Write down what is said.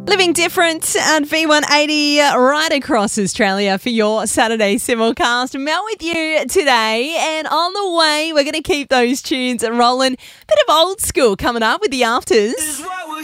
Living different at V180 right across Australia for your Saturday simulcast. Mel with you today, and on the way we're going to keep those tunes rolling. Bit of old school coming up with the Afters.